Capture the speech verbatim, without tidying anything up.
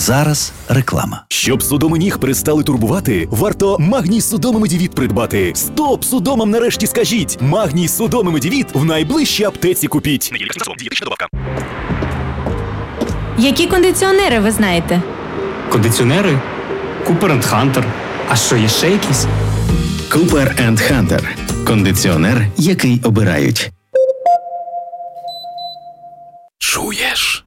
зараз реклама. Щоб судоми ніг перестали турбувати, варто Магній Судоми Медівіт придбати. Стоп судомам нарешті скажіть! Магній Судоми Медівіт в найближчій аптеці купіть. Які кондиціонери ви знаєте? Кондиціонери? Купер енд Хантер. А що, є ще якісь? Купер енд Хантер. Кондиціонер, який обирають. Чуєш?